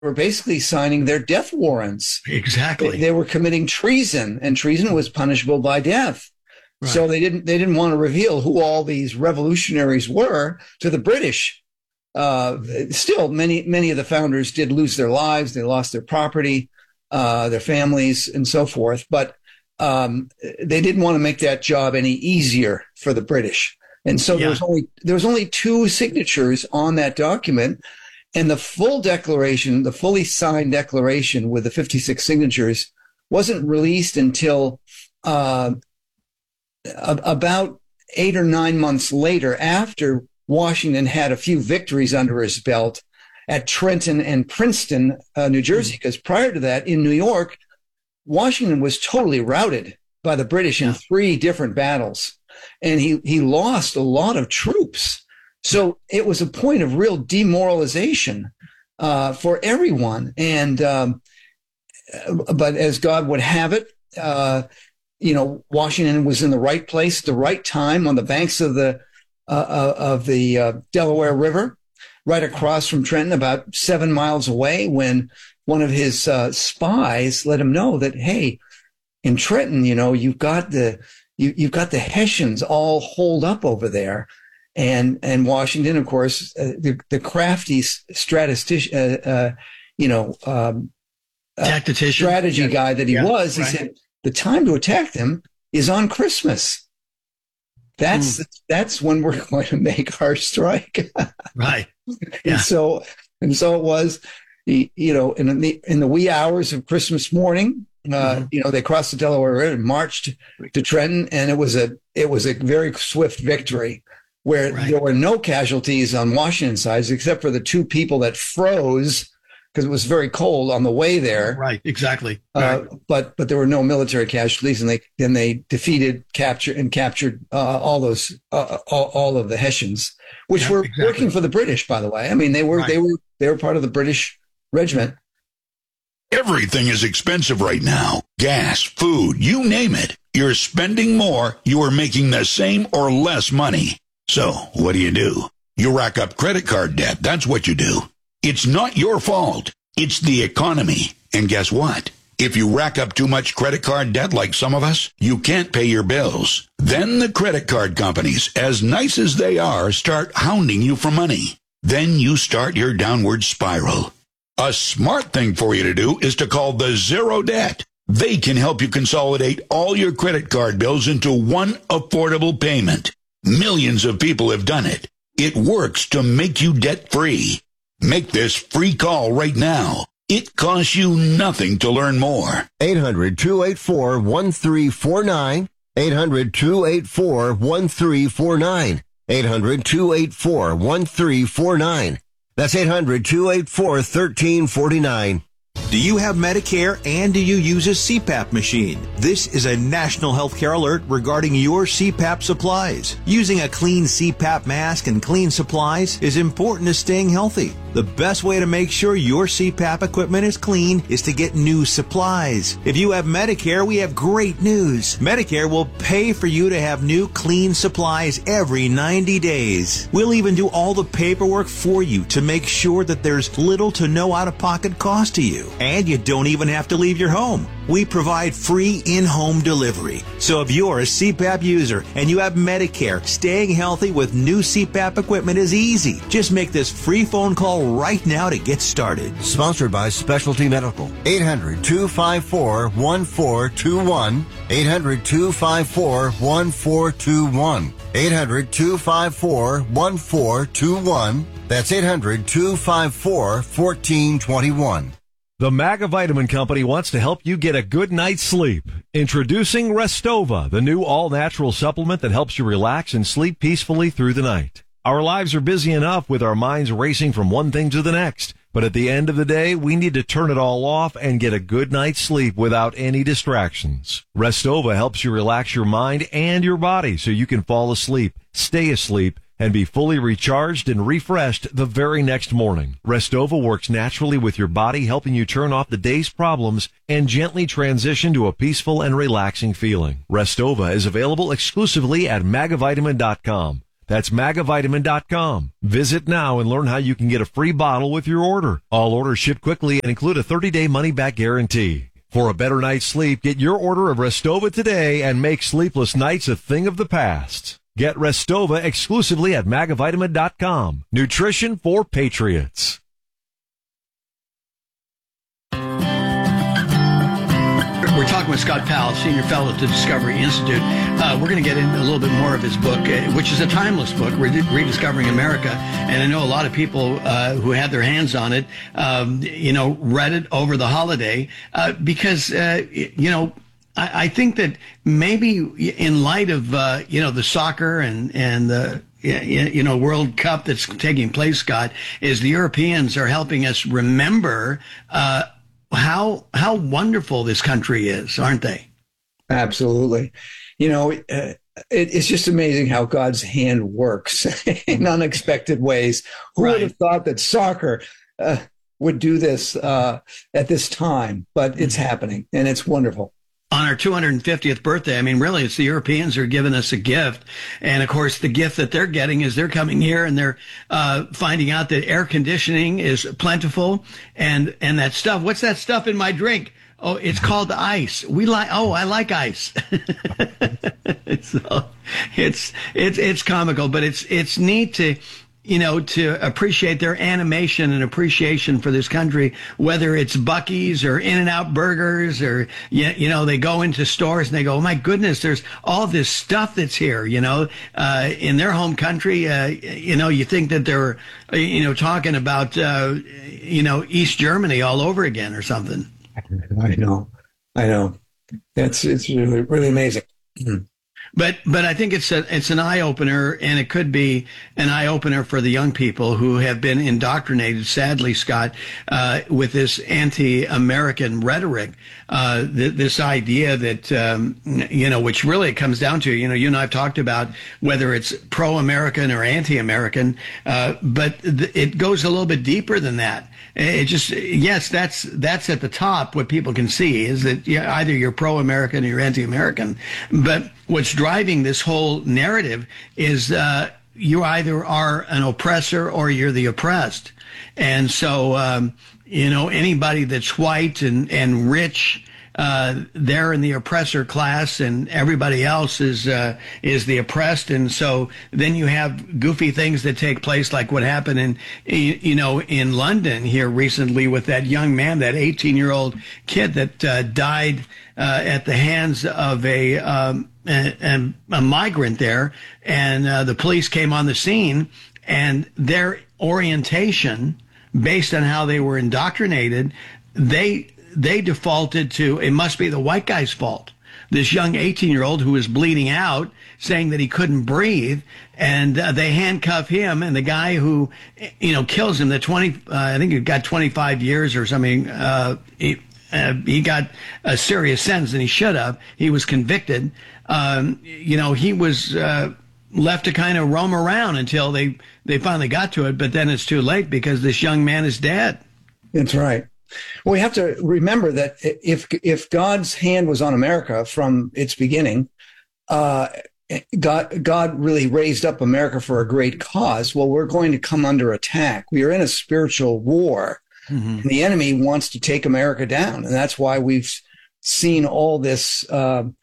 were basically signing their death warrants. Exactly. They were committing treason, and treason was punishable by death. Right. So they didn't want to reveal who all these revolutionaries were to the British. Still, many of the founders did lose their lives. They lost their property, their families, and so forth. But they didn't want to make that job any easier for the British. And so there was only 2 signatures on that document, and the full declaration, the fully signed declaration with the 56 signatures, wasn't released until about 8 or 9 months later, after Washington had a few victories under his belt at Trenton and Princeton, New Jersey. Because prior to that, in New York, Washington was totally routed by the British in 3 different battles. And he lost a lot of troops. So it was a point of real demoralization for everyone. And but as God would have it, Washington was in the right place at the right time on the banks of the Delaware River, right across from Trenton, about 7 miles away, when one of his spies let him know that, hey, in Trenton, you've got the Hessians all holed up over there. And Washington, of course, the crafty statistician, tactician, strategy guy that he was, he said, the time to attack them is on Christmas. That's when we're going to make our strike. Right. Yeah. And so it was, in the wee hours of Christmas morning, they crossed the Delaware River and marched to Trenton, and it was a very swift victory where there were no casualties on Washington's side except for the 2 people that froze because it was very cold on the way there. Right, exactly. But there were no military casualties, and they defeated, captured all of the Hessians, which were working for the British, by the way. I mean, they were part of the British regiment. Everything is expensive right now. Gas, food, you name it. You're spending more, you are making the same or less money. So, what do? You rack up credit card debt. That's what you do. It's not your fault. It's the economy. And guess what? If you rack up too much credit card debt like some of us, you can't pay your bills. Then the credit card companies, as nice as they are, start hounding you for money. Then you start your downward spiral. A smart thing for you to do is to call the Zero Debt. They can help you consolidate all your credit card bills into one affordable payment. Millions of people have done it. It works to make you debt-free. Make this free call right now. It costs you nothing to learn more. 800-284-1349. 800-284-1349. 800-284-1349. That's 800-284-1349. Do you have Medicare and do you use a CPAP machine? This is a national healthcare alert regarding your CPAP supplies. Using a clean CPAP mask and clean supplies is important to staying healthy. The best way to make sure your CPAP equipment is clean is to get new supplies. If you have Medicare, we have great news. Medicare will pay for you to have new clean supplies every 90 days. We'll even do all the paperwork for you to make sure that there's little to no out-of-pocket cost to you. And you don't even have to leave your home. We provide free in-home delivery. So if you're a CPAP user and you have Medicare, staying healthy with new CPAP equipment is easy. Just make this free phone call right now to get started. Sponsored by Specialty Medical. 800-254-1421. 800-254-1421. 800-254-1421. That's 800-254-1421. The Magavitamin Company wants to help you get a good night's sleep. Introducing Restova, the new all-natural supplement that helps you relax and sleep peacefully through the night. Our lives are busy enough with our minds racing from one thing to the next. But at the end of the day, we need to turn it all off and get a good night's sleep without any distractions. Restova helps you relax your mind and your body so you can fall asleep, stay asleep, and be fully recharged and refreshed the very next morning. Restova works naturally with your body, helping you turn off the day's problems and gently transition to a peaceful and relaxing feeling. Restova is available exclusively at Magavitamin.com. That's magavitamin.com. Visit now and learn how you can get a free bottle with your order. All orders ship quickly and include a 30-day money-back guarantee. For a better night's sleep, get your order of Restova today and make sleepless nights a thing of the past. Get Restova exclusively at magavitamin.com. Nutrition for patriots. We're talking with Scott Powell, Senior Fellow at the Discovery Institute. We're going to get into a little bit more of his book, which is a timeless book, Rediscovering America. And I know a lot of people who had their hands on it, read it over the holiday because, I think that maybe in light of, the soccer and the World Cup that's taking place, Scott, is the Europeans are helping us remember how wonderful this country is, aren't they? Absolutely. It's just amazing how God's hand works in unexpected ways. Who would have thought that soccer would do this at this time? But it's happening, and it's wonderful. On our 250th birthday, I mean, really, it's the Europeans who are giving us a gift. And, of course, the gift that they're getting is they're coming here and they're finding out that air conditioning is plentiful. And that stuff, what's that stuff in my drink? Oh, it's called ice. I like ice. So it's comical, but it's neat to appreciate their animation and appreciation for this country, whether it's Buc-ee's or In-N-Out Burgers or, they go into stores and they go, oh my goodness, there's all this stuff that's here, in their home country. You think that they're, talking about, East Germany all over again or something. I know. It's really, really amazing. But I think it's an eye opener, and it could be an eye opener for the young people who have been indoctrinated, sadly, Scott, with this anti-American rhetoric, this idea that which really comes down to you and I've talked about whether it's pro-American or anti-American, but it goes a little bit deeper than that. It just, yes, that's at the top. What people can see is that either you're pro-American or you're anti-American. But what's driving this whole narrative is you either are an oppressor or you're the oppressed. And so, anybody that's white and rich, they're in the oppressor class, and everybody else is the oppressed. And so then you have goofy things that take place, like what happened in London here recently with that young man, that 18-year-old kid that died at the hands of a migrant there, and the police came on the scene, and their orientation, based on how they were indoctrinated, they defaulted to, it must be the white guy's fault. This young 18-year-old who was bleeding out, saying that he couldn't breathe, and they handcuff him, and the guy who, kills him, I think he got 25 years or something, he got a serious sentence, and he should have. He was convicted. He was left to kind of roam around until they finally got to it, but then it's too late because this young man is dead. That's right. Well, we have to remember that if God's hand was on America from its beginning, God really raised up America for a great cause. Well, we're going to come under attack. We are in a spiritual war. Mm-hmm. And the enemy wants to take America down. And that's why we've seen all this, the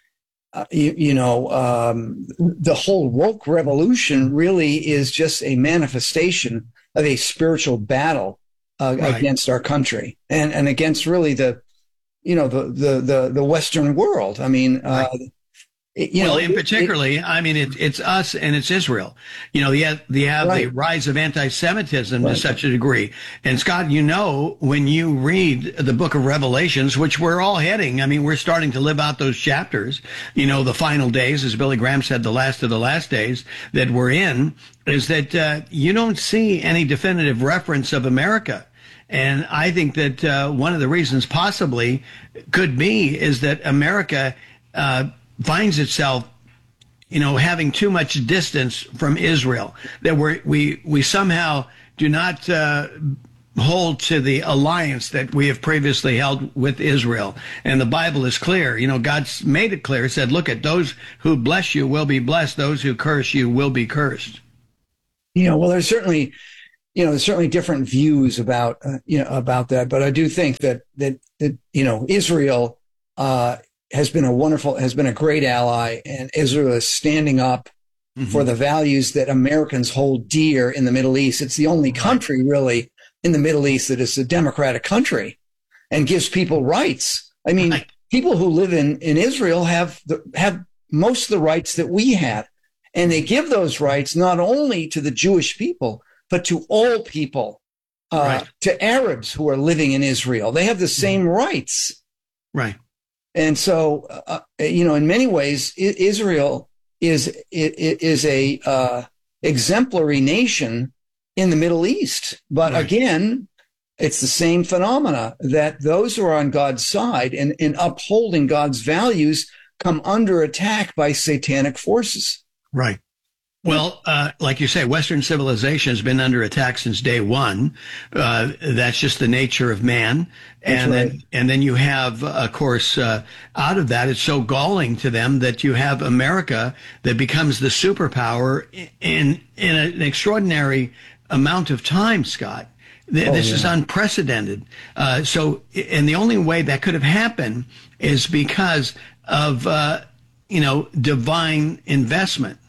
whole woke revolution really is just a manifestation of a spiritual battle against our country and against really the Western world. I mean, particularly, it's us and it's Israel. You have the rise of anti-Semitism to such a degree. And Scott, when you read the book of Revelations, which we're all heading, we're starting to live out those chapters, the final days, as Billy Graham said, the last of the last days that we're in, is that you don't see any definitive reference of America. And I think that one of the reasons possibly could be is that America finds itself, having too much distance from Israel, that we somehow do not hold to the alliance that we have previously held with Israel. And the Bible is clear. God's made it clear. It said, look, at those who bless you will be blessed. Those who curse you will be cursed. Well, there's certainly different views about about that, but I do think that Israel has been a great ally, and Israel is standing up for the values that Americans hold dear in the Middle East. It's the only country really in the Middle East that is a democratic country and gives people rights. I mean, people who live in Israel have most of the rights that we have, and they give those rights not only to the Jewish people, but to all people, to Arabs who are living in Israel. They have the same rights. Right. And so, in many ways, Israel is a exemplary nation in the Middle East. But again, it's the same phenomena that those who are on God's side and upholding God's values come under attack by satanic forces. Right. Well, like you say, Western civilization has been under attack since day one. That's just the nature of man. And then you have, of course, out of that, it's so galling to them that you have America that becomes the superpower in an extraordinary amount of time, Scott. This is unprecedented. And the only way that could have happened is because of, divine investment.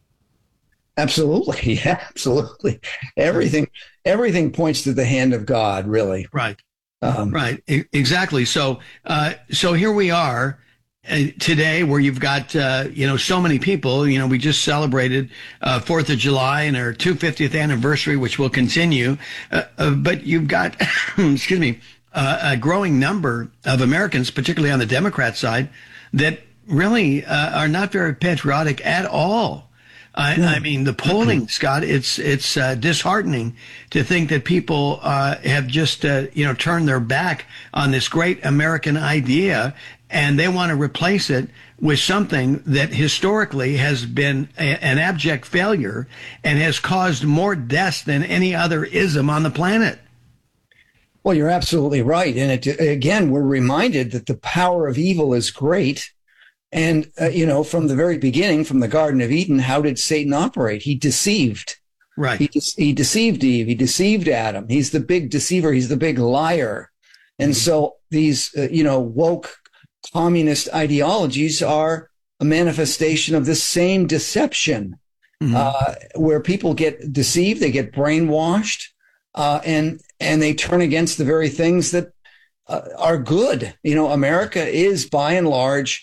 Absolutely. Yeah, absolutely. Everything points to the hand of God, really. Right. Right. Exactly. So here we are today where you've got, so many people, we just celebrated 4th of July and our 250th anniversary, which will continue. But you've got, excuse me, a growing number of Americans, particularly on the Democrat side, that really are not very patriotic at all. I mean, the polling, Scott, it's disheartening to think that people have just, turned their back on this great American idea, and they want to replace it with something that historically has been an abject failure and has caused more deaths than any other ism on the planet. Well, you're absolutely right. And again, we're reminded that the power of evil is great. And, from the very beginning, from the Garden of Eden, how did Satan operate? He deceived. Right. He deceived Eve. He deceived Adam. He's the big deceiver. He's the big liar. And so these, woke communist ideologies are a manifestation of the same deception, where people get deceived, they get brainwashed, and they turn against the very things that are good. America is by and large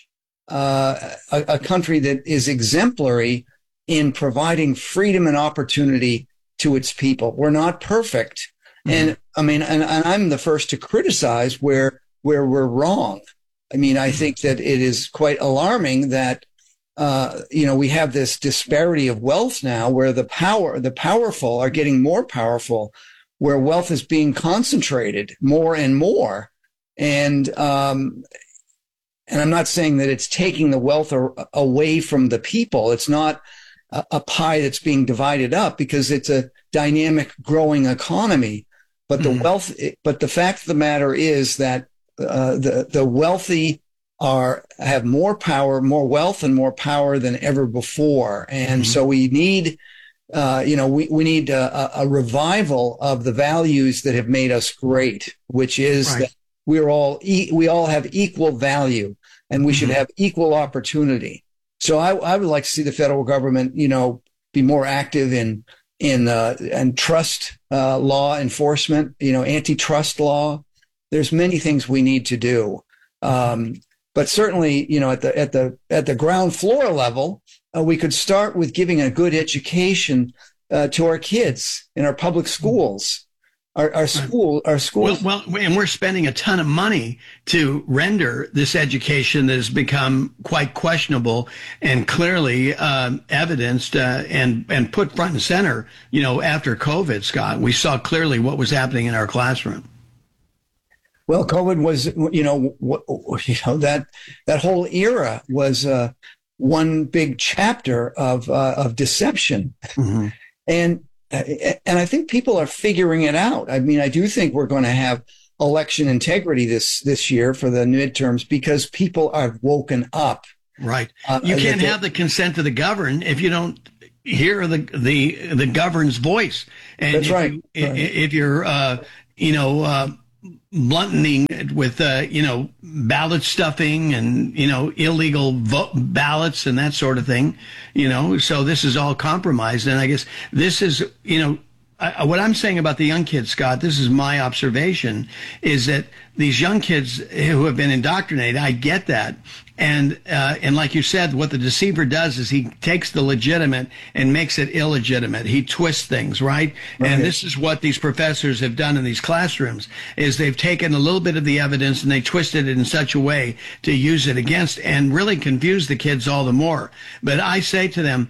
a country that is exemplary in providing freedom and opportunity to its people. We're not perfect. And I'm the first to criticize where we're wrong. I think that it is quite alarming that, we have this disparity of wealth now where the powerful are getting more powerful, where wealth is being concentrated more and more. And I'm not saying that it's taking the wealth away from the people. It's not a pie that's being divided up, because it's a dynamic, growing economy. But the fact of the matter is that the wealthy have more power, more wealth, and more power than ever before. And so we need, we need a revival of the values that have made us great, which is that we all have equal value, and we should have equal opportunity. So I would like to see the federal government, be more active in trust law enforcement, antitrust law. There's many things we need to do, but certainly, at the ground floor level, we could start with giving a good education to our kids in our public schools. Our schools. Well, and we're spending a ton of money to render this education that has become quite questionable and clearly evidenced and put front and center. After COVID, Scott, we saw clearly what was happening in our classroom. Well, COVID was, that whole era was one big chapter of deception, and I think people are figuring it out. I do think we're going to have election integrity this year for the midterms because people are woken up. Right. You can't have the consent of the governed if you don't hear the governed's voice. And That's right. If you're, blunting it with, ballot stuffing and, illegal ballots and that sort of thing, so this is all compromised. And I guess this is, what I'm saying about the young kids, Scott, this is my observation, is that these young kids who have been indoctrinated, I get that. And like you said, what the deceiver does is he takes the legitimate and makes it illegitimate. He twists things, right? And this is what these professors have done in these classrooms, is they've taken a little bit of the evidence and they twisted it in such a way to use it against and really confuse the kids all the more. But I say to them,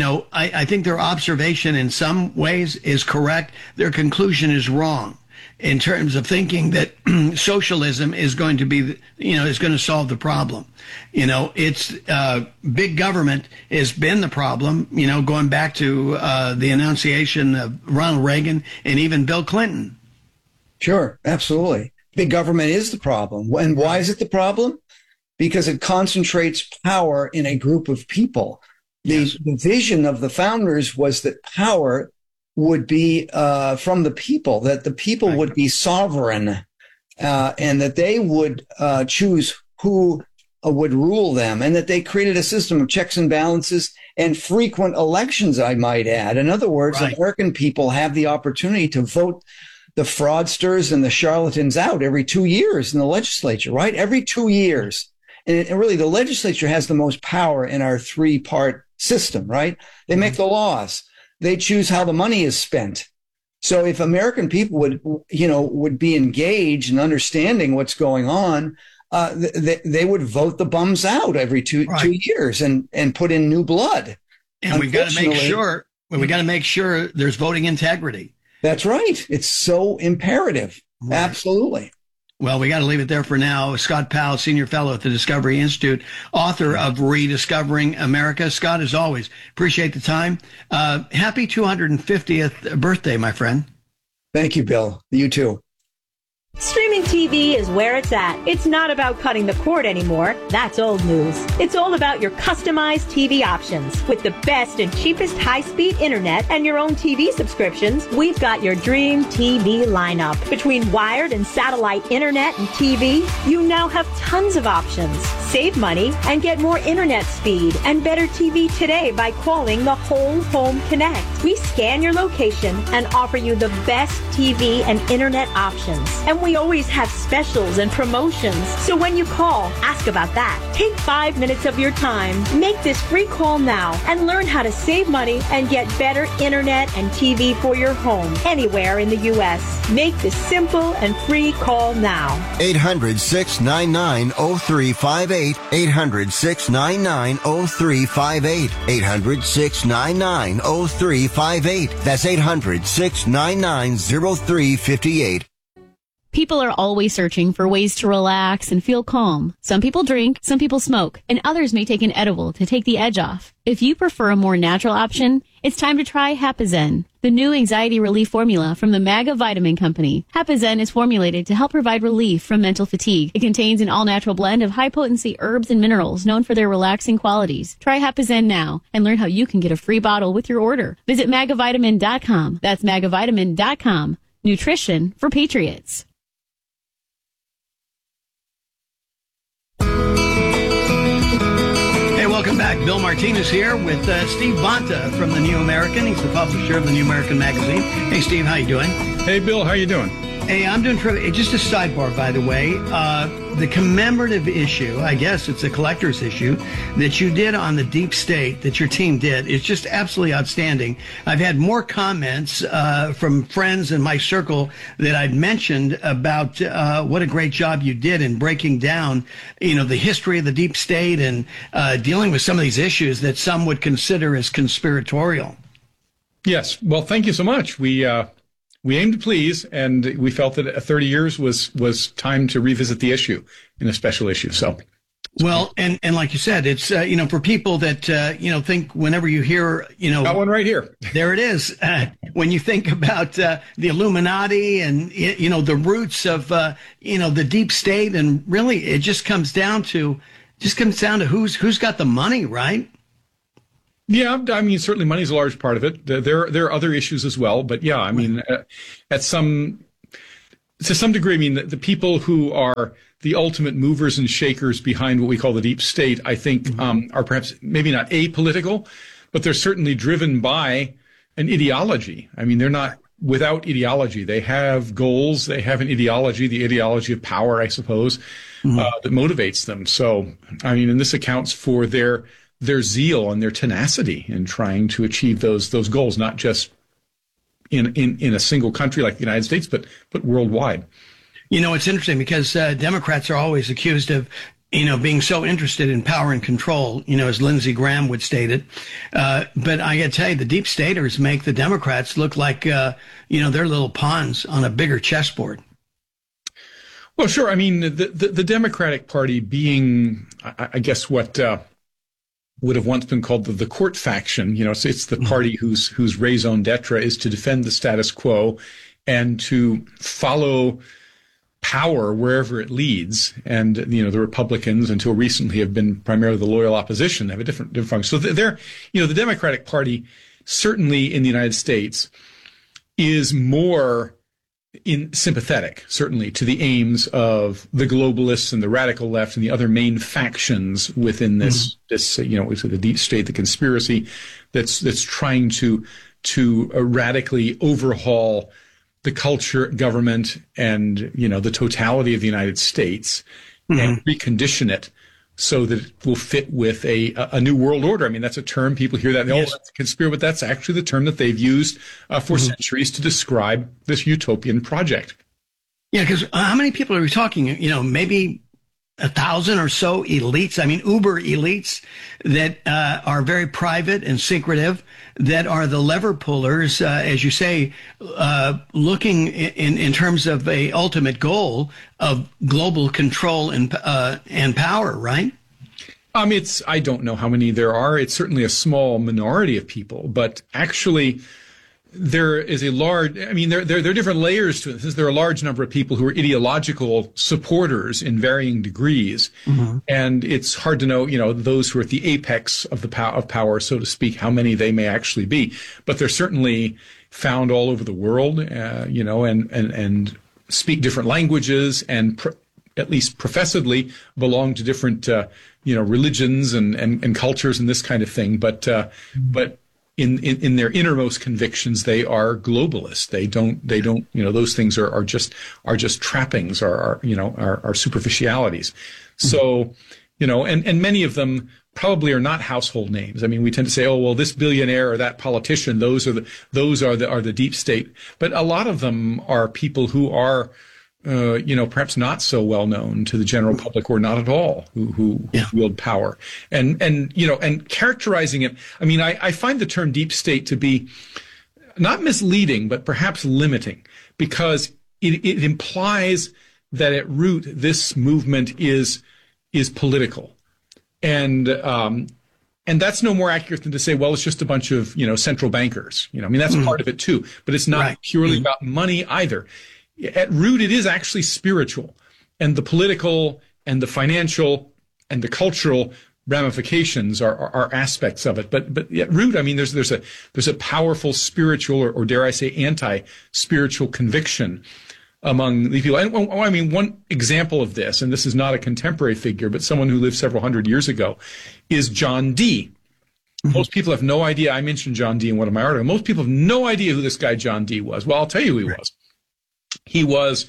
I think their observation in some ways is correct. Their conclusion is wrong in terms of thinking that socialism is going to be, is going to solve the problem. It's big government has been the problem, going back to the enunciation of Ronald Reagan and even Bill Clinton. Sure, absolutely. Big government is the problem. And why is it the problem? Because it concentrates power in a group of people. The vision of the founders was that power would be from the people, that the people would be sovereign, and that they would choose who would rule them, and that they created a system of checks and balances and frequent elections, I might add. In other words, American people have the opportunity to vote the fraudsters and the charlatans out every 2 years in the legislature, right? Every 2 years. And really, the legislature has the most power in our three-part system, right? They make the laws. They choose how the money is spent. So if American people would be engaged in understanding what's going on, they would vote the bums out every 2 years and put in new blood. And we got to make sure there's voting integrity. That's right. It's so imperative. Right. Absolutely. Well, we got to leave it there for now. Scott Powell, Senior Fellow at the Discovery Institute, author of Rediscovering America. Scott, as always, appreciate the time. Happy 250th birthday, my friend. Thank you, Bill. You too. Streaming TV is where it's at. It's not about cutting the cord anymore. That's old news. It's all about your customized TV options. With the best and cheapest high-speed internet and your own TV subscriptions, we've got your dream TV lineup. Between wired and satellite internet and TV, you now have tons of options. Save money and get more internet speed and better TV today by calling the Whole Home Connect. We scan your location and offer you the best TV and internet options. And we always have specials and promotions. So when you call, ask about that. Take 5 minutes of your time. Make this free call now and learn how to save money and get better internet and TV for your home anywhere in the U.S. Make this simple and free call now. 800-699-0358. 800-699-0358. 800-699-0358. That's 800-699-0358. People are always searching for ways to relax and feel calm. Some people drink, some people smoke, and others may take an edible to take the edge off. If you prefer a more natural option, it's time to try Hapazen, the new anxiety relief formula from the MAGA Vitamin Company. Hapazen is formulated to help provide relief from mental fatigue. It contains an all-natural blend of high-potency herbs and minerals known for their relaxing qualities. Try Hapazen now and learn how you can get a free bottle with your order. Visit magavitamin.com. That's magavitamin.com. Nutrition for patriots. Welcome back. Bill Martinez here with Steve Bonta from The New American. He's the publisher of The New American magazine. Hey, Steve, how you doing? Hey, Bill, how you doing? Hey, I'm doing terrific. Just a sidebar, by the way. The commemorative issue, I guess it's a collector's issue, that you did on the deep state, that your team did, is just absolutely outstanding. I've had more comments from friends in my circle that I've mentioned about what a great job you did in breaking down, the history of the deep state and dealing with some of these issues that some would consider as conspiratorial. Yes. Well, thank you so much. We aimed to please, and we felt that 30 years was time to revisit the issue in a special issue. So, well, and like you said, it's for people that think whenever you hear got one right here. There it is. When you think about the Illuminati and the roots of the deep state, and really it just comes down to who's got the money, right? Yeah, I mean, certainly money is a large part of it. There are other issues as well, but yeah, I mean, to some degree, I mean, the people who are the ultimate movers and shakers behind what we call the deep state, I think, are perhaps maybe not apolitical, but they're certainly driven by an ideology. I mean, they're not without ideology. They have goals. They have an ideology, the ideology of power, I suppose, that motivates them. So, I mean, and this accounts for their zeal and their tenacity in trying to achieve those goals, not just in a single country like the United States, but worldwide. You know, it's interesting because Democrats are always accused of, being so interested in power and control, as Lindsey Graham would state it. But I got to tell you, the deep staters make the Democrats look like, they're little pawns on a bigger chessboard. Well, sure. I mean, the Democratic Party being, I guess, what would have once been called the court faction. So it's the party whose raison d'etre is to defend the status quo and to follow power wherever it leads. And, the Republicans, until recently, have been primarily the loyal opposition, have a different function. So they're, the Democratic Party, certainly in the United States, is more sympathetic, certainly, to the aims of the globalists and the radical left and the other main factions within this, the deep state, the conspiracy that's trying to radically overhaul the culture, government, and, the totality of the United States and recondition it so that it will fit with a new world order. I mean, that's a term people hear that. Yes. That's a conspiracy, but that's actually the term that they've used for centuries to describe this utopian project. Yeah, because how many people are we talking? Maybe 1,000 or so elites. I mean, uber elites that are very private and secretive, that are the lever pullers, as you say, looking in terms of a ultimate goal of global control and power, right? I don't know how many there are. It's certainly a small minority of people, but actually there is there are different layers to this. There are a large number of people who are ideological supporters in varying degrees. And it's hard to know, those who are at the apex of of power, so to speak, how many they may actually be. But they're certainly found all over the world, and speak different languages and at least professedly belong to different, religions and cultures and this kind of thing. But in their innermost convictions, they are globalists. They don't, those things are just trappings, are superficialities. So, and many of them probably are not household names. I mean, we tend to say, oh, well, this billionaire or that politician, those are the deep state. But a lot of them are people who are, perhaps not so well known to the general public, or not at all, who wield power. And characterizing it, I mean, I find the term deep state to be not misleading, but perhaps limiting, because it implies that at root this movement is political. And that's no more accurate than to say, well, it's just a bunch of, central bankers. That's part of it too, but it's not purely about money either. At root, it is actually spiritual, and the political and the financial and the cultural ramifications are aspects of it. But at root, I mean, there's a powerful spiritual, or dare I say, anti-spiritual conviction among these people. And I mean, one example of this, and this is not a contemporary figure, but someone who lived several hundred years ago, is John Dee. Most people have no idea. I mentioned John Dee in one of my articles. Most people have no idea who this guy John Dee was. Well, I'll tell you who he was. He was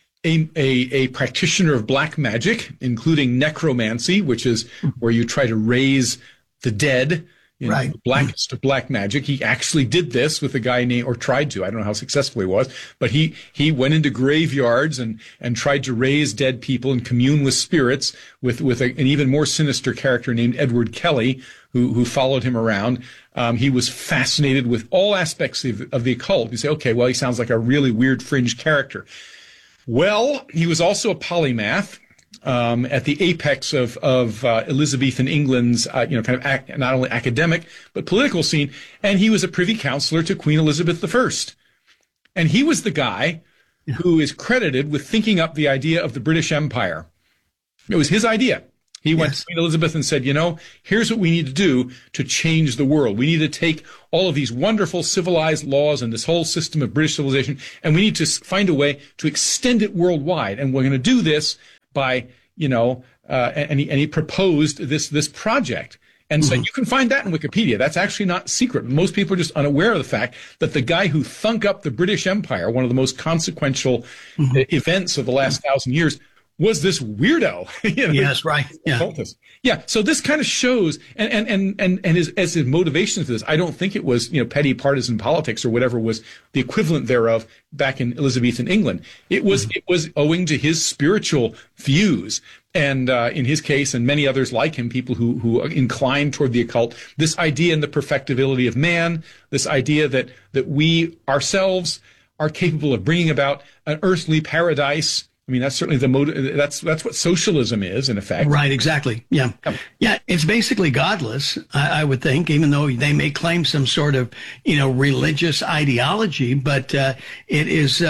a practitioner of black magic, including necromancy, which is where you try to raise the dead. The blackest of black magic. He actually did this with a guy or tried to. I don't know how successful he was, but he went into graveyards and tried to raise dead people and commune with spirits with an even more sinister character named Edward Kelly, who followed him around. He was fascinated with all aspects of the occult. You say, okay, well, he sounds like a really weird fringe character. Well, he was also a polymath. At the apex of Elizabethan England's, kind of not only academic, but political scene. And he was a privy counselor to Queen Elizabeth I. And he was the guy who is credited with thinking up the idea of the British Empire. It was his idea. He went to Queen Elizabeth and said, here's what we need to do to change the world. We need to take all of these wonderful civilized laws and this whole system of British civilization, and we need to find a way to extend it worldwide. And we're going to do this by, and he proposed this project. And so you can find that in Wikipedia. That's actually not secret. Most people are just unaware of the fact that the guy who thunk up the British Empire, one of the most consequential events of the last 1,000 years, was this weirdo. Yes, right. Yeah. Yeah. So this kind of shows, and his motivations for this, I don't think it was, petty partisan politics or whatever was the equivalent thereof back in Elizabethan England. It was owing to his spiritual views. And in his case, and many others like him, people who incline toward the occult, this idea in the perfectibility of man, this idea that we ourselves are capable of bringing about an earthly paradise. I mean, that's certainly the motive. That's what socialism is, in effect. Right, exactly. Yeah. Yeah, it's basically godless, I would think, even though they may claim some sort of, religious ideology, but it is,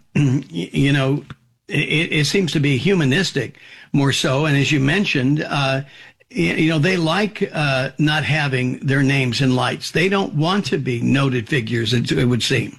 it seems to be humanistic more so. And as you mentioned, they like not having their names in lights. They don't want to be noted figures, it would seem.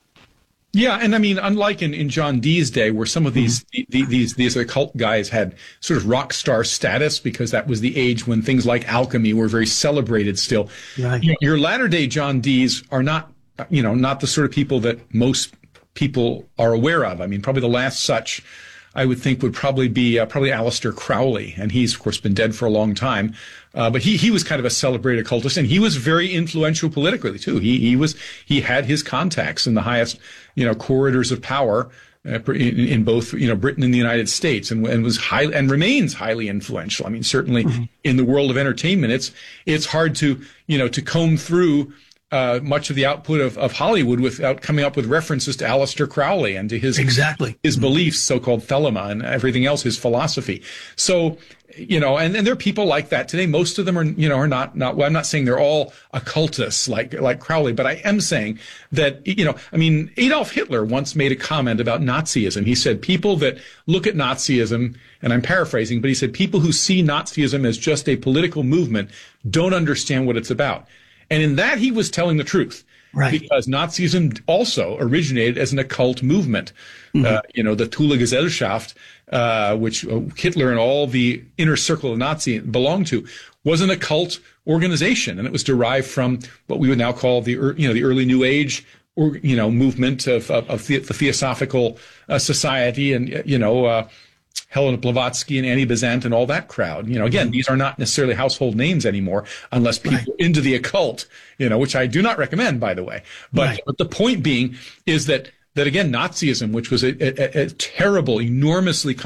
Yeah, and I mean, unlike in John Dee's day, where some of these occult guys had sort of rock star status because that was the age when things like alchemy were very celebrated still. Right. Your latter day John Dees are not the sort of people that most people are aware of. I mean, probably the last such, I would think, would probably be Aleister Crowley, and he's of course been dead for a long time. But he was kind of a celebrated occultist, and he was very influential politically too. He had his contacts in the highest, corridors of power in both, Britain and the United States, and was high and remains highly influential. I mean, certainly in the world of entertainment, it's hard to comb through much of the output of Hollywood without coming up with references to Aleister Crowley and to his beliefs, so-called thelema, and everything else, his philosophy. So, and there are people like that today. Most of them are not, well, I'm not saying they're all occultists like Crowley, but I am saying that, Adolf Hitler once made a comment about Nazism. He said, people that look at Nazism, and I'm paraphrasing, but he said, people who see Nazism as just a political movement don't understand what it's about. And in that, he was telling the truth. Right. Because Nazism also originated as an occult movement. The Thule Gesellschaft, which Hitler and all the inner circle of Nazi belonged to, was an occult organization, and it was derived from what we would now call the early New Age, movement of the Theosophical Society, and Helena Blavatsky and Annie Besant and all that crowd. Again, these are not necessarily household names anymore unless people are into the occult, which I do not recommend, by the way. But the point being is that again, Nazism, which was a terrible, enormously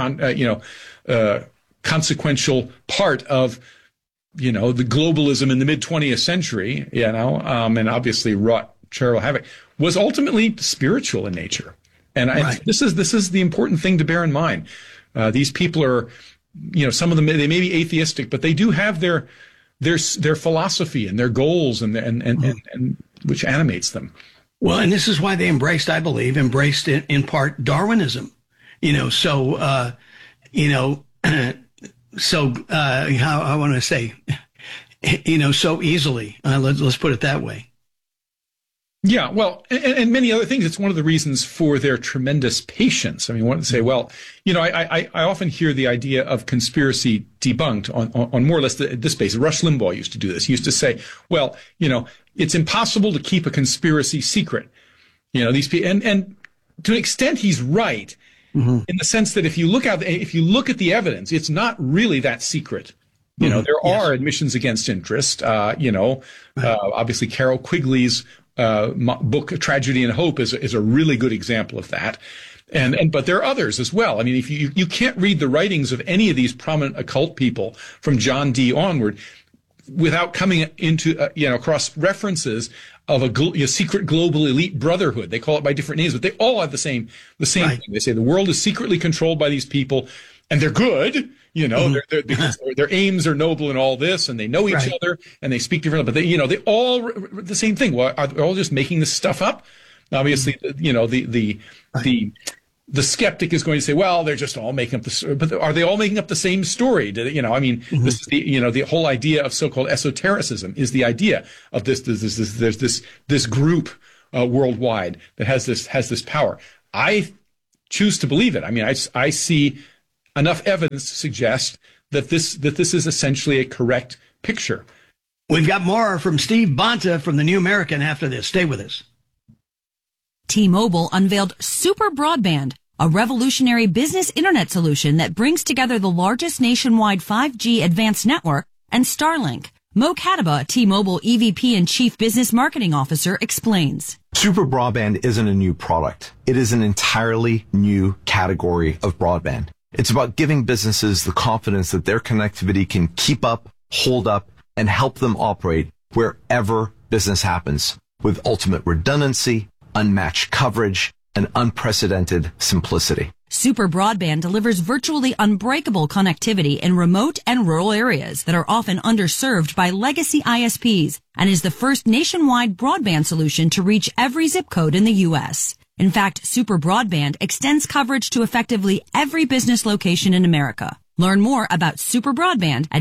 consequential part of, the globalism in the mid-20th century, and obviously wrought terrible havoc, was ultimately spiritual in nature. And this is the important thing to bear in mind. These people are, some of them, they may be atheistic, but they do have their philosophy and their goals and which animates them. Well, and this is why they embraced in part Darwinism, how I want to say, so easily, let's put it that way. Yeah, well, and many other things. It's one of the reasons for their tremendous patience. I mean, one would say, well, I often hear the idea of conspiracy debunked on more or less this basis. Rush Limbaugh used to do this. He used to say, well, it's impossible to keep a conspiracy secret. These people, and to an extent, he's right in the sense that if you look at the evidence, it's not really that secret. There are admissions against interest. Obviously, Carol Quigley's book Tragedy and Hope is a really good example of that. But there are others as well. I mean, if you can't read the writings of any of these prominent occult people from John Dee onward without coming into, across references of a secret global elite brotherhood. They call it by different names, but they all have the same thing. They say the world is secretly controlled by these people and they're good. Because their aims are noble and all this, and they know each other, and they speak differently. But they all the same thing. Well, are they all just making this stuff up? Obviously, the the skeptic is going to say, well, they're just all making up but are they all making up the same story? This is the whole idea of so-called esotericism is the idea of this group worldwide that has this power. I choose to believe it. I mean, I see enough evidence to suggest that this is essentially a correct picture. We've got more from Steve Bonta from the New American after this. Stay with us. T-Mobile unveiled Super Broadband, a revolutionary business internet solution that brings together the largest nationwide 5G advanced network and Starlink. Mo Kataba, T-Mobile EVP and Chief Business Marketing Officer, explains. Super Broadband isn't a new product. It is an entirely new category of broadband. It's about giving businesses the confidence that their connectivity can keep up, hold up, and help them operate wherever business happens with ultimate redundancy, unmatched coverage, and unprecedented simplicity. Super Broadband delivers virtually unbreakable connectivity in remote and rural areas that are often underserved by legacy ISPs and is the first nationwide broadband solution to reach every zip code in the U.S. In fact, Super Broadband extends coverage to effectively every business location in America. Learn more about Super Broadband at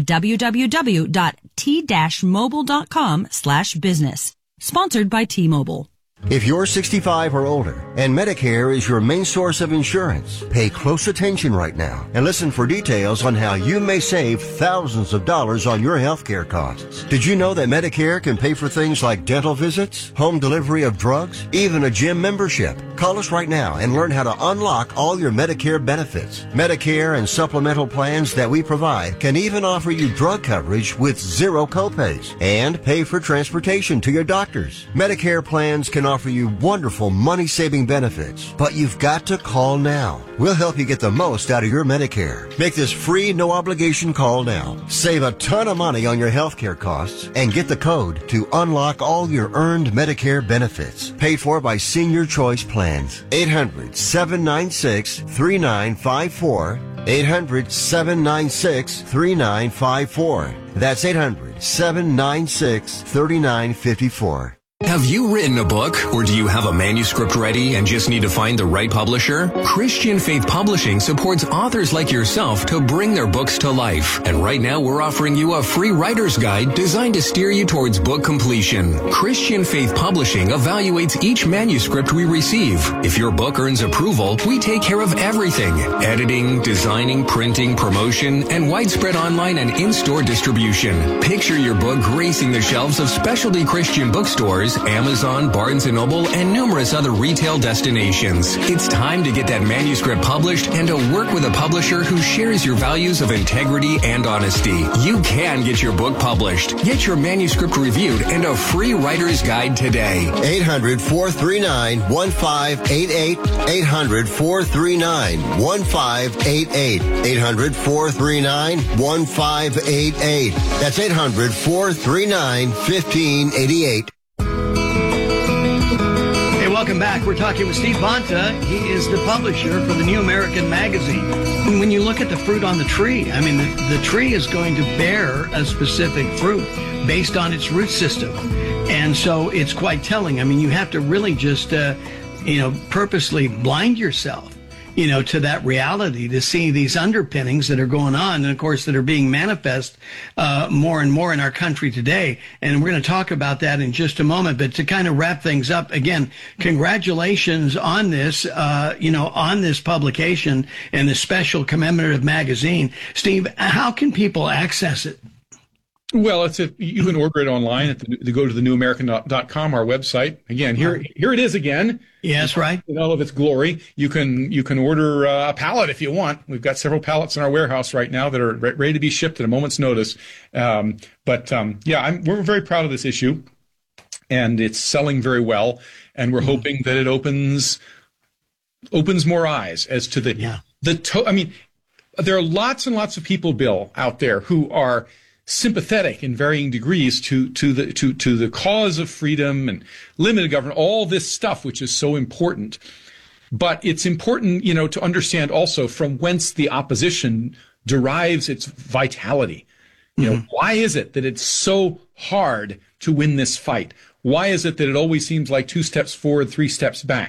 www.t-mobile.com/business. Sponsored by T-Mobile. If you're 65 or older and Medicare is your main source of insurance, pay close attention right now and listen for details on how you may save thousands of dollars on your healthcare costs. Did you know that Medicare can pay for things like dental visits, home delivery of drugs, even a gym membership? Call us right now and learn how to unlock all your Medicare benefits. Medicare and supplemental plans that we provide can even offer you drug coverage with zero copays and pay for transportation to your doctors. Medicare plans can offer you wonderful money-saving benefits, but you've got to call now. We'll help you get the most out of your Medicare. Make this free, no-obligation call now. Save a ton of money on your healthcare costs and get the code to unlock all your earned Medicare benefits. Paid for by Senior Choice Plans. 800-796-3954. 800-796-3954. That's 800-796-3954. Have you written a book, or do you have a manuscript ready and just need to find the right publisher? Christian Faith Publishing supports authors like yourself to bring their books to life. And right now we're offering you a free writer's guide designed to steer you towards book completion. Christian Faith Publishing evaluates each manuscript we receive. If your book earns approval, we take care of everything: editing, designing, printing, promotion, and widespread online and in-store distribution. Picture your book gracing the shelves of specialty Christian bookstores, Amazon, Barnes & Noble, and numerous other retail destinations. It's time to get that manuscript published and to work with a publisher who shares your values of integrity and honesty. You can get your book published. Get your manuscript reviewed and a free writer's guide today. 800-439-1588. 800-439-1588. 800-439-1588. That's 800-439-1588. Welcome back. We're talking with Steve Bonta. He is the publisher for the New American Magazine. When you look at the fruit on the tree, I mean, the tree is going to bear a specific fruit based on its root system. And so it's quite telling. I mean, you have to really just, purposely blind yourself, to that reality, to see these underpinnings that are going on, and of course that are being manifest more and more in our country today. And we're going to talk about that in just a moment. But to kind of wrap things up, again, congratulations on this, on this publication and the special commemorative magazine. Steve, how can people access it? Well, you can order it online go to thenewamerican.com, our website. Again, here it is again. Yes, right. In all of its glory. You can order a pallet if you want. We've got several pallets in our warehouse right now that are ready to be shipped at a moment's notice. We're very proud of this issue, and it's selling very well. And we're hoping that it opens more eyes as to there are lots and lots of people, Bill, out there who are sympathetic in varying degrees to the cause of freedom and limited government, all this stuff, which is so important. But it's important, to understand also from whence the opposition derives its vitality. Why is it that it's so hard to win this fight? Why is it that it always seems like 2 steps forward, 3 steps back?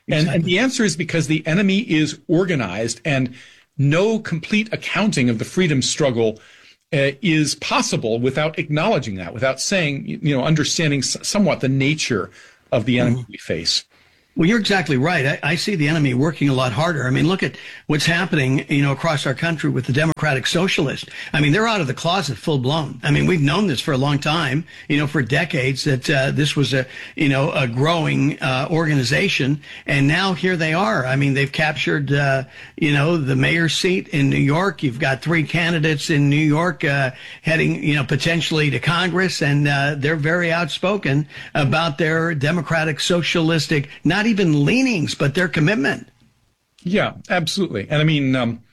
And the answer is because the enemy is organized, and no complete accounting of the freedom struggle is possible without acknowledging that, without saying, understanding somewhat the nature of the enemy we face. Well, you're exactly right. I see the enemy working a lot harder. I mean, look at what's happening, across our country with the Democratic Socialists. I mean, they're out of the closet full blown. I mean, we've known this for a long time, for decades, that this was a growing organization. And now here they are. I mean, they've captured, the mayor's seat in New York. You've got 3 candidates in New York heading, potentially to Congress. And they're very outspoken about their democratic socialistic, not even leanings, but their commitment. Yeah, absolutely. And I mean,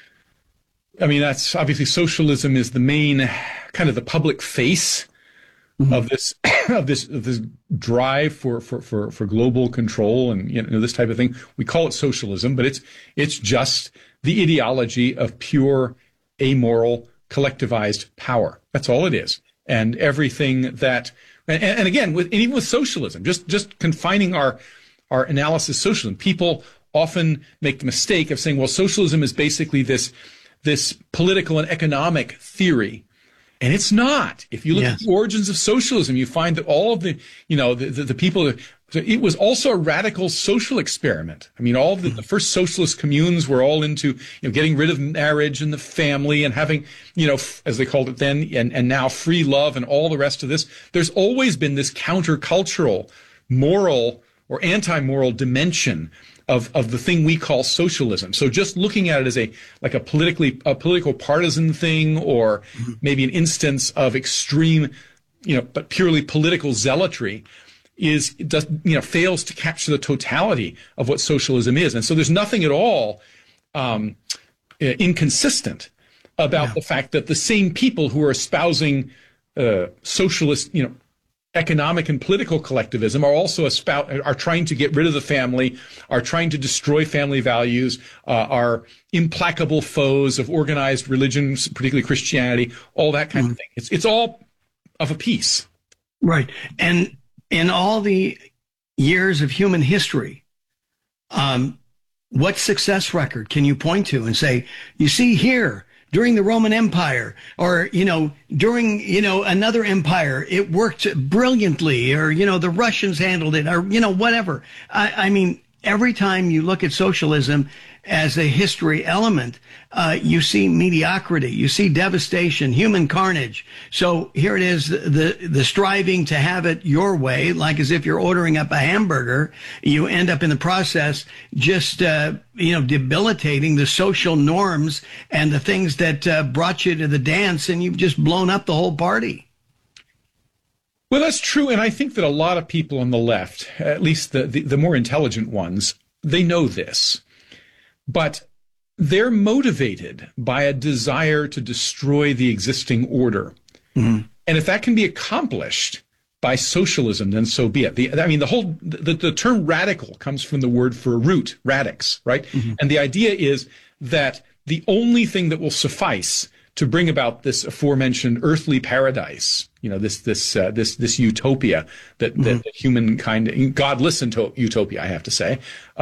that's obviously socialism is the main kind of the public face of this of this drive for global control and this type of thing. We call it socialism, but it's just the ideology of pure amoral collectivized power. That's all it is. And everything that and again, even with socialism, just confining our analysis socialism, people often make the mistake of saying, well, socialism is basically this political and economic theory. And it's not. If you look at the origins of socialism, you find that all of the people, it was also a radical social experiment. I mean, all of the first socialist communes were all into, getting rid of marriage and the family and having, as they called it then, and now free love and all the rest of this. There's always been this countercultural, moral, or anti-moral dimension of the thing we call socialism. So just looking at it as a political partisan thing, or maybe an instance of extreme, but purely political zealotry fails to capture the totality of what socialism is. And so there's nothing at all inconsistent about the fact that the same people who are espousing socialist, economic and political collectivism are also are trying to get rid of the family, are trying to destroy family values, are implacable foes of organized religion, particularly Christianity, all that kind of thing. It's all of a piece. Right. And in all the years of human history, what success record can you point to and say, you see here, during the Roman Empire, or, during, another empire, it worked brilliantly, or, the Russians handled it, or, whatever. I mean, every time you look at socialism as a history element, you see mediocrity, you see devastation, human carnage. So here it is, the striving to have it your way, like as if you're ordering up a hamburger. You end up in the process just, debilitating the social norms and the things that brought you to the dance, and you've just blown up the whole party. Well, that's true. And I think that a lot of people on the left, at least the more intelligent ones, they know this. But they're motivated by a desire to destroy the existing order. Mm-hmm. And if that can be accomplished by socialism, then so be it. The term radical comes from the word for root, radix, right? Mm-hmm. And the idea is that the only thing that will suffice to bring about this aforementioned earthly paradise, this utopia that humankind, godless utopia, I have to say,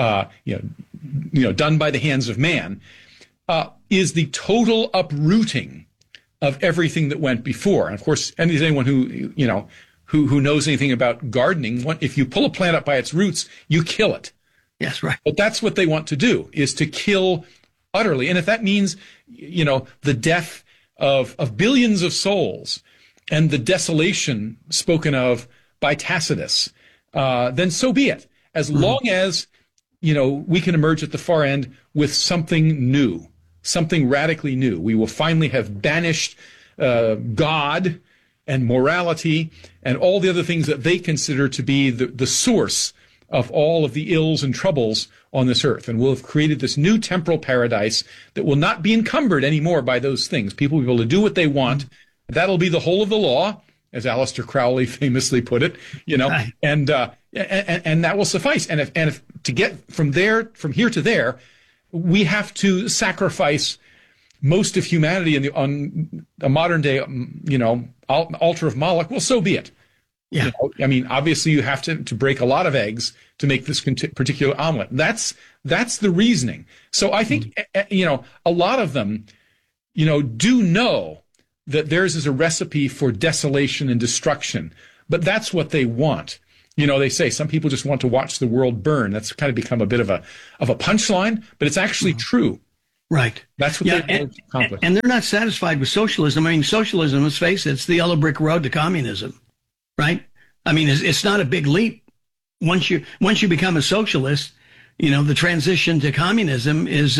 done by the hands of man, is the total uprooting of everything that went before. And of course, anyone who knows anything about gardening, if you pull a plant up by its roots, you kill it. Yes, right. But that's what they want to do, is to kill utterly. And if that means, the death of billions of souls and the desolation spoken of by Tacitus, then so be it. As long as, we can emerge at the far end with something new, something radically new. We will finally have banished God and morality and all the other things that they consider to be the source of all of the ills and troubles on this earth. And we'll have created this new temporal paradise that will not be encumbered anymore by those things. People will be able to do what they want. That'll be the whole of the law, as Aleister Crowley famously put it, and that will suffice. And if to get from here to there, we have to sacrifice most of humanity on a modern day, altar of Moloch. Well, so be it. Yeah. You know, I mean, obviously you have to break a lot of eggs to make this particular omelet. That's the reasoning. So I think, you know, a lot of them, you know, do know that theirs is a recipe for desolation and destruction, but that's what they want. You know, they say some people just want to watch the world burn. That's kind of become a bit of a punchline, but it's actually true. Right. That's what they want to accomplish. And they're not satisfied with socialism. I mean, socialism, let's face it, it's the yellow brick road to communism, right? I mean, it's not a big leap. Once you become a socialist, you know, the transition to communism is,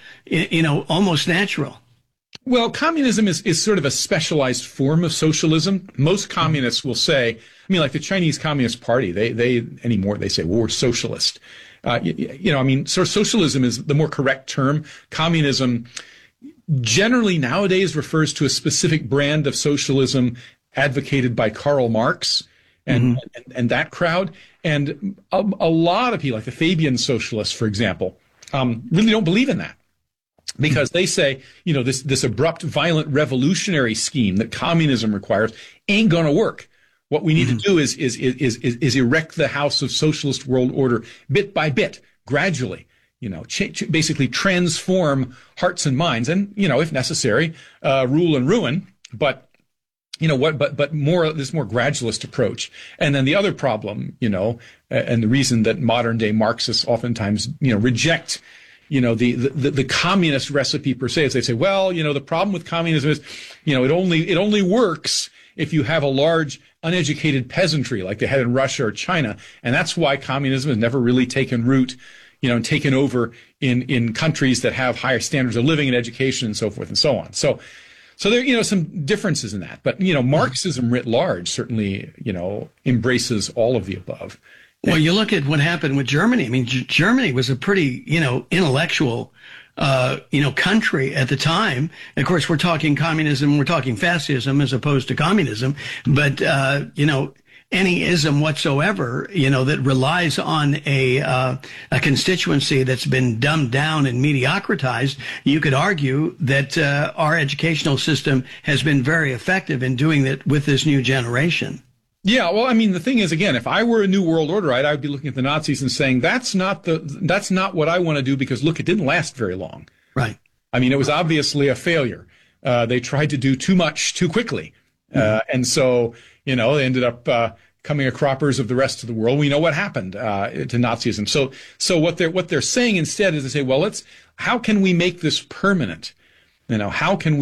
you know, almost natural. Well, communism is sort of a specialized form of socialism. Most communists will say, I mean, like the Chinese Communist Party, they anymore, they say, well, we're socialist. You know, I mean, so socialism is the more correct term. Communism generally nowadays refers to a specific brand of socialism advocated by Karl Marx and that crowd. And a lot of people, like the Fabian socialists, for example, really don't believe in that. Because they say, you know, this abrupt, violent, revolutionary scheme that communism requires ain't going to work. What we need to do is erect the house of socialist world order bit by bit, gradually. You know, basically transform hearts and minds, and you know, if necessary, rule and ruin. But you know what? But more this more gradualist approach. And then the other problem, you know, and the reason that modern day Marxists oftentimes, you know, reject, you know, the communist recipe per se, is they say, well, you know, the problem with communism is, you know, it only works if you have a large uneducated peasantry like they had in Russia or China. And that's why communism has never really taken root, you know, and taken over in countries that have higher standards of living and education and so forth and so on. So there, you know, some differences in that. But, you know, Marxism writ large certainly, you know, embraces all of the above. Well, you look at what happened with Germany. I mean, Germany was a pretty, you know, intellectual, you know, country at the time. And of course, we're talking communism, we're talking fascism as opposed to communism. But, you know, any ism whatsoever, you know, that relies on a constituency that's been dumbed down and mediocratized, you could argue that our educational system has been very effective in doing that with this new generation. Yeah, well, I mean, the thing is, again, if I were a new world order, I would be looking at the Nazis and saying, that's not what I want to do, because look, it didn't last very long. Right. I mean, it was obviously a failure. They tried to do too much too quickly. And so, you know, they ended up coming a croppers of the rest of the world. We know what happened to Nazism. So what they're saying instead is they say, well, how can we make this permanent? You know, how can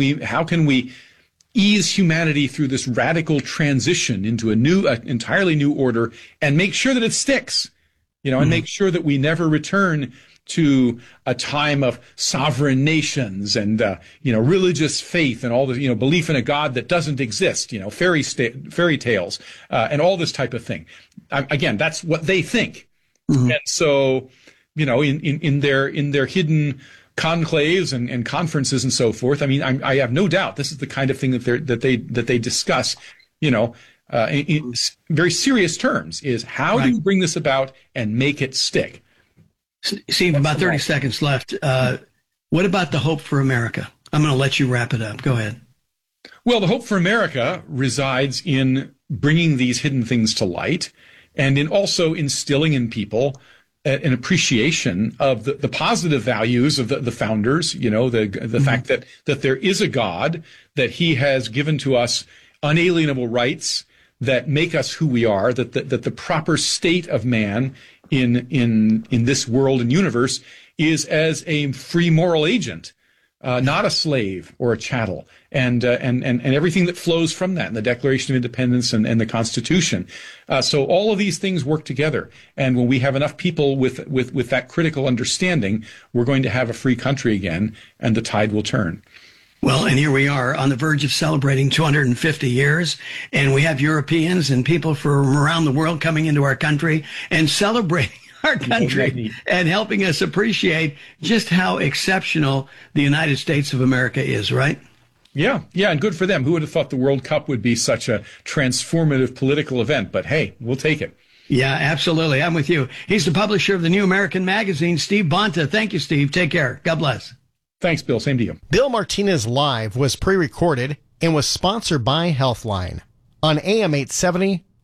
we ease humanity through this radical transition into an entirely new order and make sure that it sticks, you know, and make sure that we never return to a time of sovereign nations and, you know, religious faith and all the, you know, belief in a God that doesn't exist, you know, fairy tales, and all this type of thing. Again, that's what they think. And so, you know, in their hidden conclaves and conferences and so forth, I mean, I have no doubt this is the kind of thing that they discuss, you know, in very serious terms, is how do you bring this about and make it stick? Steve, about 30 seconds left. What about the hope for America? I'm going to let you wrap it up. Go ahead. Well, the hope for America resides in bringing these hidden things to light, and in also instilling in people an appreciation of the positive values of the founders, you know, the fact that there is a God, that he has given to us unalienable rights that make us who we are, that the proper state of man in this world and universe is as a free moral agent, not a slave or a chattel, and everything that flows from that, and the Declaration of Independence and the Constitution. So all of these things work together. And when we have enough people with that critical understanding, we're going to have a free country again, and the tide will turn. Well, and here we are on the verge of celebrating 250 years, and we have Europeans and people from around the world coming into our country and celebrating our country and helping us appreciate just how exceptional the United States of America is, right? Yeah, and good for them. Who would have thought the World Cup would be such a transformative political event? But hey, we'll take it. Yeah, absolutely. I'm with you. He's the publisher of the New American Magazine, Steve Bonta. Thank you, Steve. Take care. God bless. Thanks, Bill. Same to you. Bill Martinez Live was pre-recorded and was sponsored by Healthline on AM 870,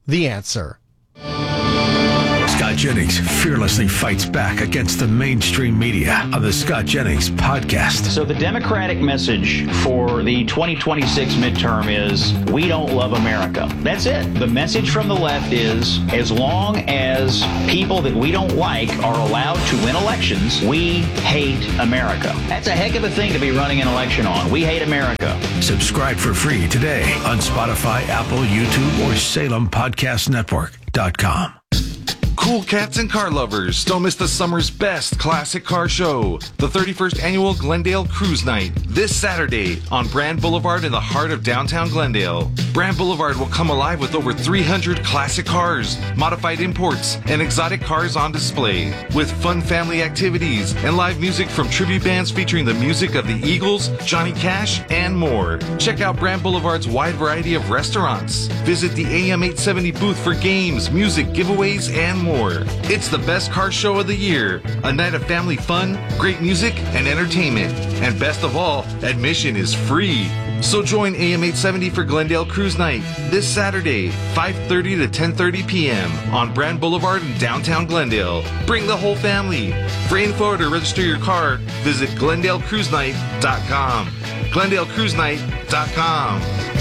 The Answer. Scott Jennings fearlessly fights back against the mainstream media on the Scott Jennings podcast. So the Democratic message for the 2026 midterm is, we don't love America. That's it. The message from the left is, as long as people that we don't like are allowed to win elections, we hate America. That's a heck of a thing to be running an election on. We hate America. Subscribe for free today on Spotify, Apple, YouTube, or SalemPodcastNetwork.com. Cool cats and car lovers, don't miss the summer's best classic car show, the 31st annual Glendale Cruise Night, this Saturday on Brand Boulevard in the heart of downtown Glendale. Brand Boulevard will come alive with over 300 classic cars, modified imports, and exotic cars on display, with fun family activities and live music from tribute bands featuring the music of the Eagles, Johnny Cash, and more. Check out Brand Boulevard's wide variety of restaurants. Visit the AM 870 booth for games, music, giveaways, and more. It's the best car show of the year. A night of family fun, great music, and entertainment. And best of all, admission is free. So join AM 870 for Glendale Cruise Night this Saturday, 5:30 to 10:30 p.m. on Brand Boulevard in downtown Glendale. Bring the whole family. For info or to register your car, visit GlendaleCruiseNight.com. GlendaleCruiseNight.com.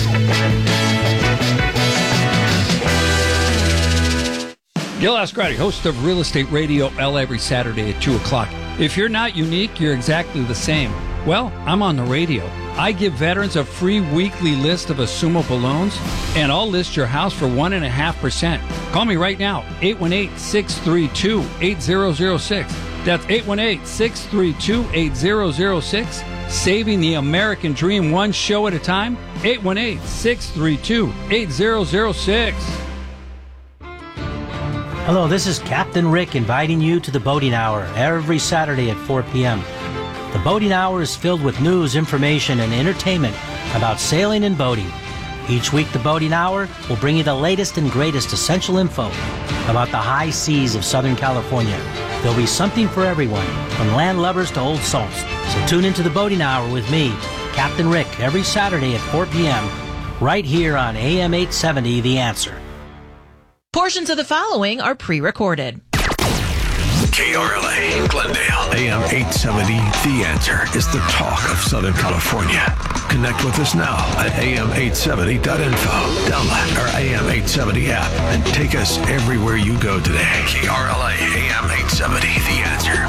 Gil Ascarati, host of Real Estate Radio L every Saturday at 2 o'clock. If you're not unique, you're exactly the same. Well, I'm on the radio. I give veterans a free weekly list of assumable loans, and I'll list your house for 1.5%. Call me right now, 818-632-8006. That's 818-632-8006. Saving the American dream one show at a time, 818-632-8006. Hello, this is Captain Rick inviting you to the Boating Hour every Saturday at 4 p.m. The Boating Hour is filled with news, information, and entertainment about sailing and boating. Each week, the Boating Hour will bring you the latest and greatest essential info about the high seas of Southern California. There'll be something for everyone, from land lovers to old salts. So tune into the Boating Hour with me, Captain Rick, every Saturday at 4 p.m. right here on AM 870, The Answer. Portions of the following are pre-recorded. KRLA, Glendale, AM 870, The Answer is the talk of Southern California. Connect with us now at am870.info. Download our AM 870 app and take us everywhere you go today. KRLA, AM 870, The Answer.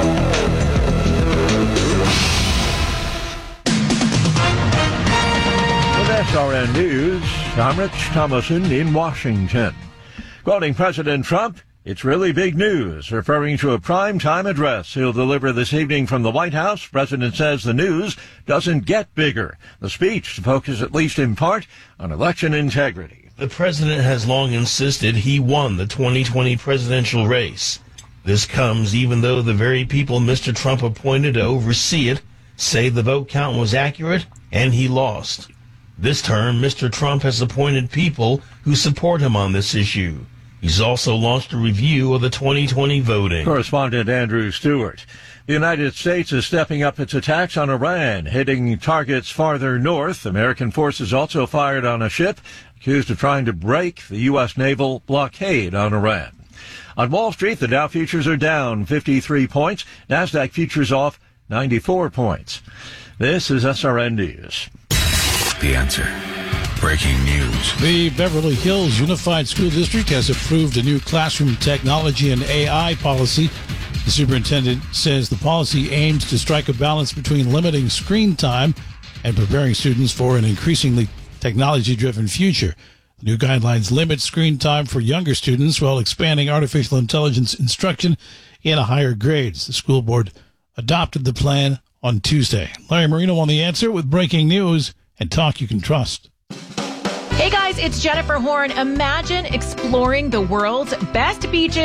With SRN News, I'm Rich Thomason in Washington. Quoting President Trump, it's really big news. Referring to a primetime address he'll deliver this evening from the White House, President says the news doesn't get bigger. The speech focuses at least in part on election integrity. The president has long insisted he won the 2020 presidential race. This comes even though the very people Mr. Trump appointed to oversee it say the vote count was accurate and he lost. This term, Mr. Trump has appointed people who support him on this issue. He's also launched a review of the 2020 voting. Correspondent Andrew Stewart. The United States is stepping up its attacks on Iran, hitting targets farther north. American forces also fired on a ship accused of trying to break the U.S. naval blockade on Iran. On Wall Street, the Dow futures are down 53 points. NASDAQ futures off 94 points. This is SRN News. The Answer. Breaking news. The Beverly Hills Unified School District has approved a new classroom technology and AI policy. The superintendent says the policy aims to strike a balance between limiting screen time and preparing students for an increasingly technology-driven future. The new guidelines limit screen time for younger students while expanding artificial intelligence instruction in higher grades. The school board adopted the plan on Tuesday. Larry Marino on The Answer with breaking news and talk you can trust. Hey guys, it's Jennifer Horn. Imagine exploring the world's best beaches,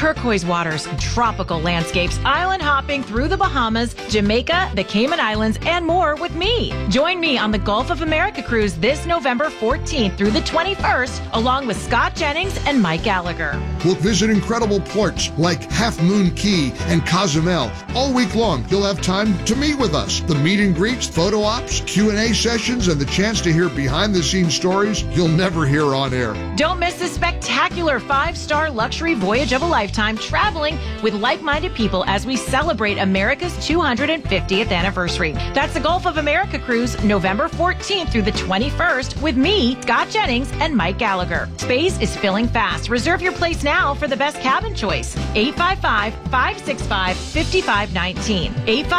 turquoise waters, and tropical landscapes, island hopping through the Bahamas, Jamaica, the Cayman Islands, and more with me. Join me on the Gulf of America cruise this November 14th through the 21st, along with Scott Jennings and Mike Gallagher. We'll visit incredible ports like Half Moon Key and Cozumel. All week long, you'll have time to meet with us. The meet and greets, photo ops, Q&A sessions, and the chance to hear behind-the-scenes stories you'll never hear on air. Don't miss this spectacular 5-star luxury voyage of a lifetime, traveling with like-minded people as we celebrate America's 250th anniversary. That's the Gulf of America cruise, November 14th through the 21st, with me, Scott Jennings, and Mike Gallagher. Space is filling fast. Reserve your place now for the best cabin choice. 855-565-5519.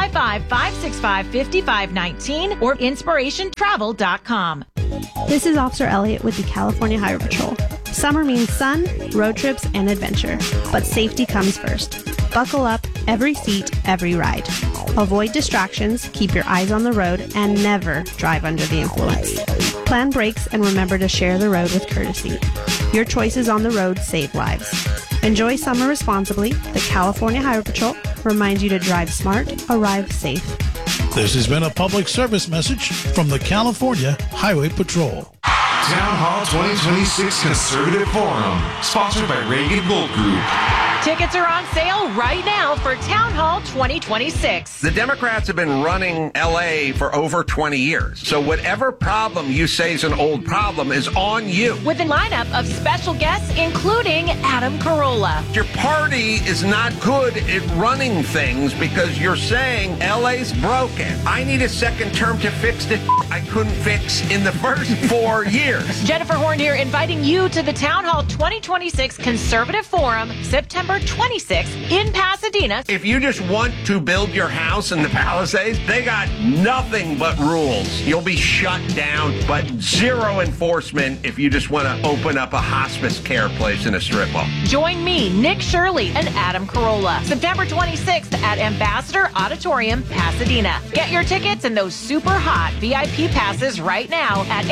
855-565-5519 or inspirationtravel.com. This is Officer Elliott with the California Highway Patrol. Summer means sun, road trips, and adventure. But safety comes first. Buckle up, every seat, every ride. Avoid distractions, keep your eyes on the road, and never drive under the influence. Plan brakes and remember to share the road with courtesy. Your choices on the road save lives. Enjoy summer responsibly. The California Highway Patrol reminds you to drive smart, arrive safe. This has been a public service message from the California Highway Patrol. Town Hall 2026 Conservative Forum, sponsored by Reagan Gold Group. Tickets are on sale right now for Town Hall 2026. The Democrats have been running L.A. for over 20 years. So whatever problem you say is an old problem is on you. With a lineup of special guests, including Adam Carolla. Your party is not good at running things because you're saying L.A.'s broken. I need a second term to fix the I couldn't fix in the first 4 years. Jennifer Horn here, inviting you to the Town Hall 2026 Conservative Forum, September 26th in Pasadena. If you just want to build your house in the Palisades, they got nothing but rules. You'll be shut down, but zero enforcement if you just want to open up a hospice care place in a strip mall. Join me, Nick Shirley, and Adam Carolla, September 26th at Ambassador Auditorium, Pasadena. Get your tickets and those super hot VIP passes right now at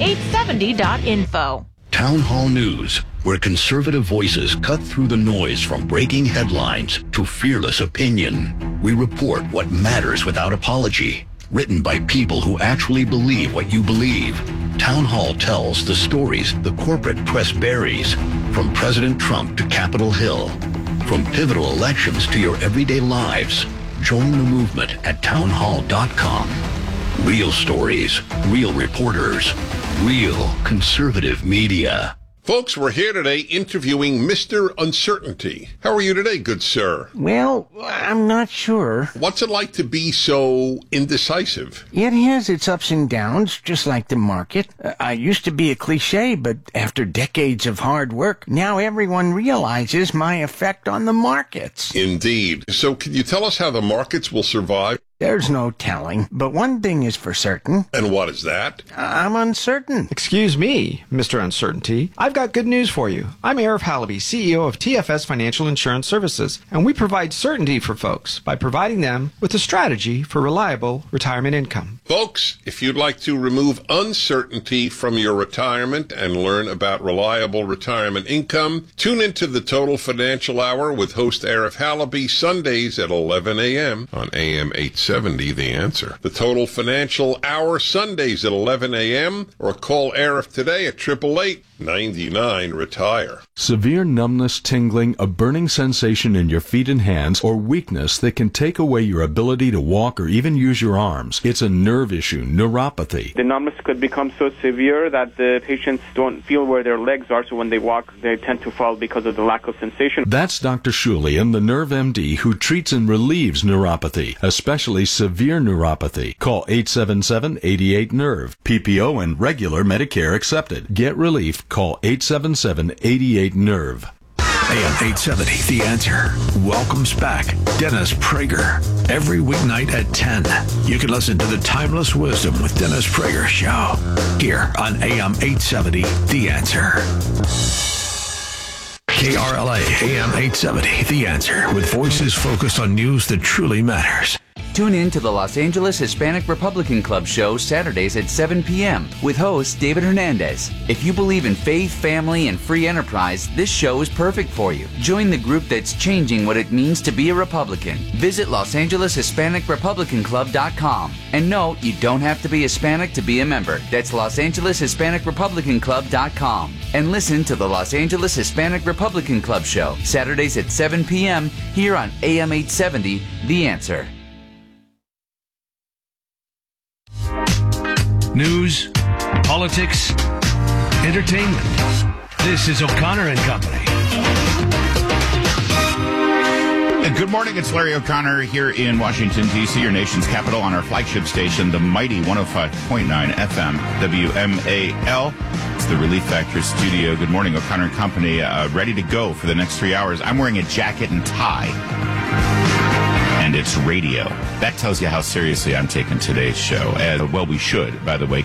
am870.info. Town Hall News, where conservative voices cut through the noise from breaking headlines to fearless opinion. We report what matters without apology. Written by people who actually believe what you believe. Town Hall tells the stories the corporate press buries, from President Trump to Capitol Hill. From pivotal elections to your everyday lives. Join the movement at townhall.com. Real stories, real reporters, real conservative media. Folks, we're here today interviewing Mr. Uncertainty. How are you today, good sir? Well, I'm not sure. What's it like to be so indecisive? It has its ups and downs, just like the market. I used to be a cliche, but after decades of hard work, now everyone realizes my effect on the markets. Indeed. So can you tell us how the markets will survive? There's no telling, but one thing is for certain. And what is that? I'm uncertain. Excuse me, Mr. Uncertainty. I've got good news for you. I'm Arif Halaby, CEO of TFS Financial Insurance Services, and we provide certainty for folks by providing them with a strategy for reliable retirement income. Folks, if you'd like to remove uncertainty from your retirement and learn about reliable retirement income, tune into the Total Financial Hour with host Arif Halaby Sundays at 11 a.m. on AM 870, The Answer. The Total Financial Hour Sundays at 11 a.m. or call Arif today at 888-99-RETIRE. Severe numbness, tingling, a burning sensation in your feet and hands, or weakness that can take away your ability to walk or even use your arms. It's a nerve issue, neuropathy. The numbness could become so severe that the patients don't feel where their legs are, so when they walk, they tend to fall because of the lack of sensation. That's Dr. Shulian, the Nerve MD, who treats and relieves neuropathy, especially severe neuropathy. Call 877-88-NERVE. PPO and regular Medicare accepted. Get relief. Call 877-88-NERVE. AM 870, The Answer, welcomes back Dennis Prager. Every weeknight at 10, you can listen to the Timeless Wisdom with Dennis Prager show here on AM 870, The Answer. KRLA AM 870, The Answer, with voices focused on news that truly matters. Tune in to the Los Angeles Hispanic Republican Club show Saturdays at 7 p.m. with host David Hernandez. If you believe in faith, family, and free enterprise, this show is perfect for you. Join the group that's changing what it means to be a Republican. Visit LosAngelesHispanicRepublicanClub.com. And no, you don't have to be Hispanic to be a member. That's LosAngelesHispanicRepublicanClub.com. And listen to the Los Angeles Hispanic Republican Club show Saturdays at 7 p.m. here on AM 870, The Answer. News, politics, entertainment. This is O'Connor and Company. Good morning, it's Larry O'Connor here in Washington, D.C., your nation's capital, on our flagship station, the mighty 105.9 FM WMAL. It's the Relief Factor studio. Good morning, O'Connor and Company, ready to go for the next 3 hours. I'm wearing a jacket and tie, and it's radio. That tells you how seriously I'm taking today's show. As well, we should, by the way.